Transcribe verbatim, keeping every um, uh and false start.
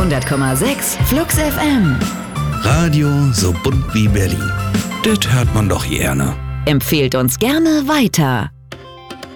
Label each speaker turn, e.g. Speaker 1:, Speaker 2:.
Speaker 1: hundert Komma sechs Flux F M.
Speaker 2: Radio so bunt wie Berlin. Das hört man doch gerne.
Speaker 1: Empfehlt uns gerne weiter.